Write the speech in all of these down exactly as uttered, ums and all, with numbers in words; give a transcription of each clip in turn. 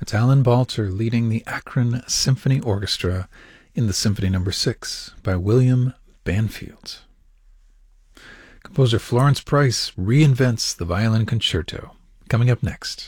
It's Alan Balter leading the Akron Symphony Orchestra in the Symphony Number six by William Banfield. Composer Florence Price reinvents the violin concerto. Coming up next.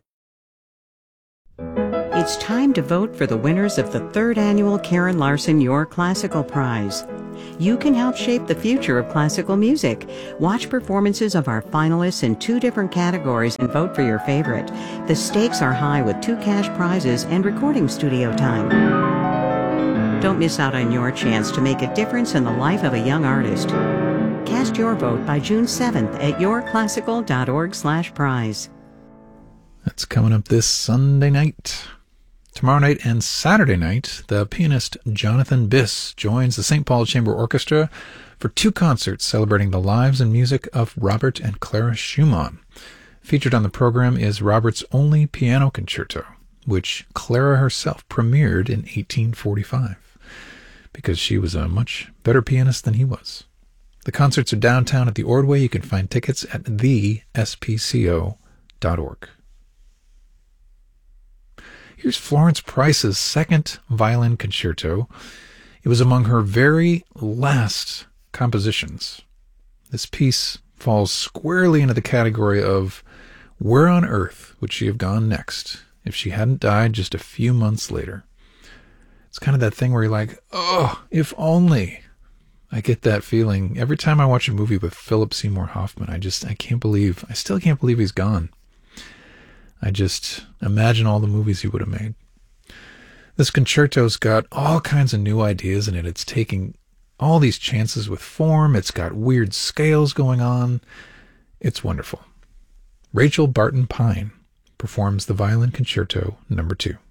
It's time to vote for the winners of the third annual Karen Larson Your Classical Prize. You can help shape the future of classical music. Watch performances of our finalists in two different categories and vote for your favorite. The stakes are high with two cash prizes and recording studio time. Don't miss out on your chance to make a difference in the life of a young artist. Cast your vote by June seventh at yourclassical dot org slash prize. That's coming up this Sunday night. Tomorrow night and Saturday night, the pianist Jonathan Biss joins the Saint Paul Chamber Orchestra for two concerts celebrating the lives and music of Robert and Clara Schumann. Featured on the program is Robert's only piano concerto, which Clara herself premiered in eighteen forty-five, because she was a much better pianist than he was. The concerts are downtown at the Ordway. You can find tickets at the s p c o dot org. Here's Florence Price's second violin concerto. It was among her very last compositions. This piece falls squarely into the category of where on earth would she have gone next if she hadn't died just a few months later. It's kind of that thing where you're like, oh, if only. I get that feeling every time I watch a movie with Philip Seymour Hoffman. I just, I can't believe, I still can't believe he's gone. I just imagine all the movies he would have made. This concerto's got all kinds of new ideas in it. It's taking all these chances with form. It's got weird scales going on. It's wonderful. Rachel Barton Pine performs the Violin Concerto Number two.